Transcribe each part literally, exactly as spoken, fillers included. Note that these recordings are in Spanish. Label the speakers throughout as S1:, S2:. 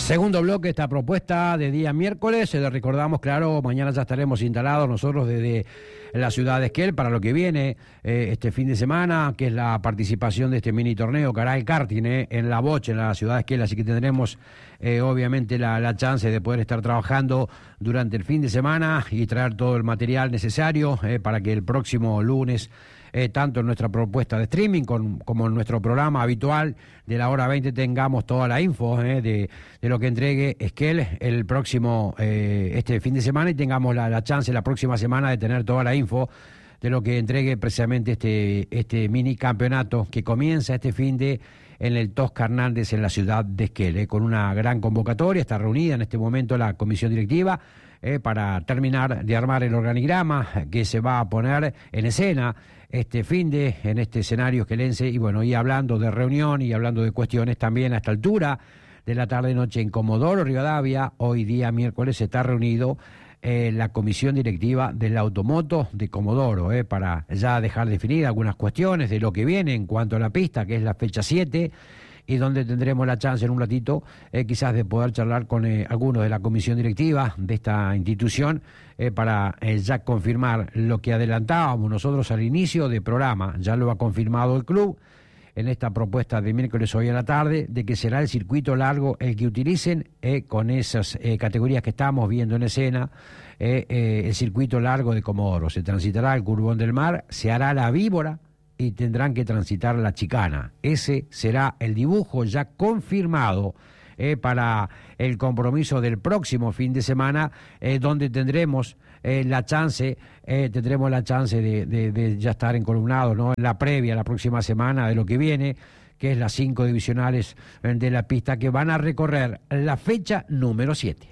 S1: Segundo bloque, esta propuesta de día miércoles. Eh, recordamos, claro, mañana ya estaremos instalados nosotros desde la ciudad de Esquel para lo que viene eh, este fin de semana, que es la participación de este mini torneo Caral Karting eh, en La Boche, en la ciudad de Esquel. Así que tendremos eh, obviamente la, la chance de poder estar trabajando durante el fin de semana y traer todo el material necesario eh, para que el próximo lunes, Eh, tanto en nuestra propuesta de streaming con, como en nuestro programa habitual de la hora veinte, tengamos toda la info eh, de, de lo que entregue Esquel el próximo, eh, este fin de semana, y tengamos la, la chance la próxima semana de tener toda la info de lo que entregue precisamente este, este mini campeonato que comienza este fin de en el Tosca Hernández en la ciudad de Esquel, eh, con una gran convocatoria. Está reunida en este momento la comisión directiva eh, para terminar de armar el organigrama que se va a poner en escena este fin de en este escenario esquelense. Y bueno, y hablando de reunión y hablando de cuestiones también, a esta altura de la tarde-noche en Comodoro Rivadavia, hoy día miércoles, está reunido eh, la comisión directiva del Automoto de Comodoro, eh, para ya dejar definidas algunas cuestiones de lo que viene en cuanto a la pista, que es la fecha siete, y donde tendremos la chance en un ratito eh, quizás de poder charlar con eh, algunos de la comisión directiva de esta institución eh, para eh, ya confirmar lo que adelantábamos nosotros al inicio del programa. Ya lo ha confirmado el club en esta propuesta de miércoles hoy a la tarde, de que será el circuito largo el que utilicen eh, con esas eh, categorías que estamos viendo en escena, eh, eh, el circuito largo de Comodoro. Se transitará el Curbón del Mar, se hará la Víbora y tendrán que transitar la Chicana. Ese será el dibujo ya confirmado eh, para el compromiso del próximo fin de semana, eh, donde tendremos eh, la chance, eh, tendremos la chance de, de, de ya estar encolumnados, ¿no?, en la previa, la próxima semana de lo que viene, que es las cinco divisionales de la pista que van a recorrer la fecha número siete.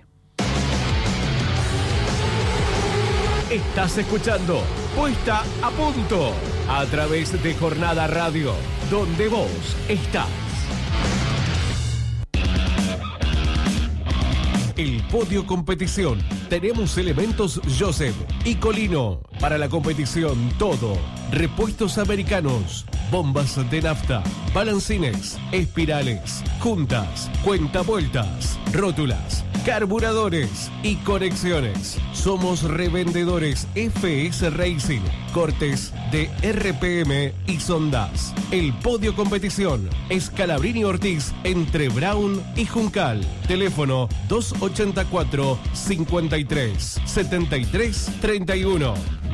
S2: Estás escuchando Puesta a Punto a través de Jornada Radio, donde vos estás. El podio competición. Tenemos elementos Joseph y Colino. Para la competición todo. Repuestos americanos, bombas de nafta, balancines, espirales, juntas, cuentavueltas, rótulas, carburadores y conexiones. Somos revendedores F S Racing, cortes de R P M y sondas. El podio competición es Calabrini Ortiz entre Brown y Juncal. Teléfono dos ochenta y cuatro, cincuenta y tres, setenta y tres, treinta y uno.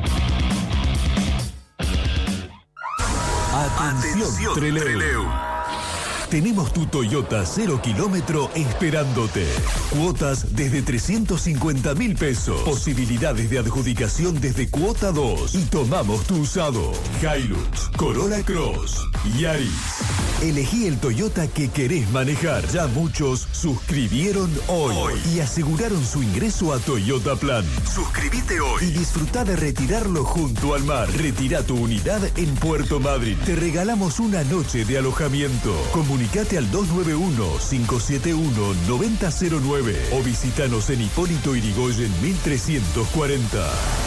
S3: Atención, Atención Trelew. Trelew. Tenemos tu Toyota cero kilómetro esperándote. Cuotas desde trescientos cincuenta mil pesos. Posibilidades de adjudicación desde cuota dos. Y tomamos tu usado. Hilux, Corolla Cross, Yaris. Elegí el Toyota que querés manejar. Ya muchos suscribieron hoy, hoy y aseguraron su ingreso a Toyota Plan. Suscríbete hoy y disfruta de retirarlo junto al mar. Retira tu unidad en Puerto Madryn. Te regalamos una noche de alojamiento. Comunicate al dos nueve uno, cinco siete uno, nueve cero cero nueve o visítanos en Hipólito Yrigoyen mil trescientos cuarenta.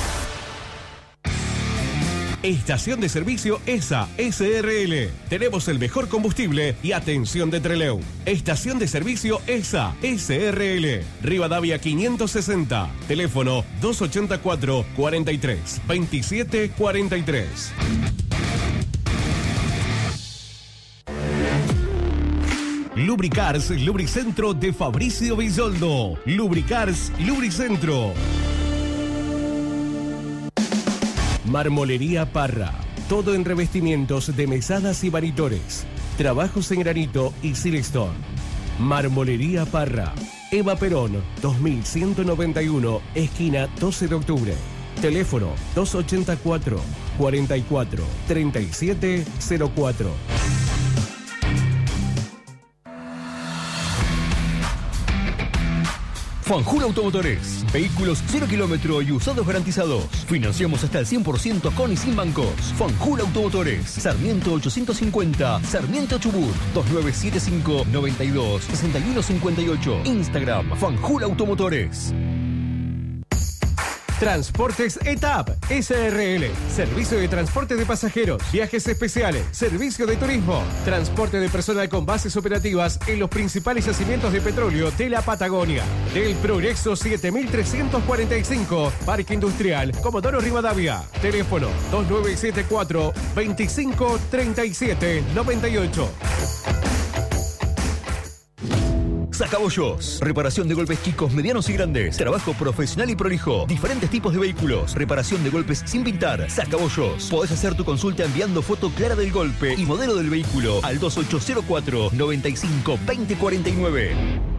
S2: Estación de servicio E S A S R L. Tenemos el mejor combustible y atención de Trelew. Estación de servicio E S A S R L. Rivadavia quinientos sesenta. Teléfono dos ochenta y cuatro, cuarenta y tres, veintisiete cuarenta y tres. Lubricars Lubricentro de Fabricio Villoldo. Lubricars Lubricentro. Marmolería Parra. Todo en revestimientos de mesadas y varitores. Trabajos en granito y silestone. Marmolería Parra. Eva Perón, dos mil ciento noventa y uno, esquina doce de octubre. Teléfono dos ochenta y cuatro, cuarenta y cuatro, treinta y siete cero cuatro.
S4: Fanjul Automotores. Vehículos cero kilómetro y usados garantizados. Financiamos hasta el cien por ciento con y sin bancos. Fanjul Automotores. Sarmiento ochocientos cincuenta. Sarmiento Chubut. dos nueve siete cinco, noventa y dos, sesenta y uno cincuenta y ocho. Instagram. Fanjul Automotores.
S2: Transportes ETAP S R L. Servicio de transporte de pasajeros, viajes especiales, servicio de turismo, transporte de personal con bases operativas en los principales yacimientos de petróleo de la Patagonia. Del Progreso siete mil trescientos cuarenta y cinco, Parque Industrial Comodoro Rivadavia. Teléfono dos nueve siete cuatro, veinticinco, treinta y siete, noventa y ocho.
S4: Sacabollos. Reparación de golpes chicos, medianos y grandes. Trabajo profesional y prolijo. Diferentes tipos de vehículos. Reparación de golpes sin pintar. Sacabollos. Podés hacer tu consulta enviando foto clara del golpe y modelo del vehículo al dos ocho cero cuatro, noventa y cinco, veinte cuarenta y nueve.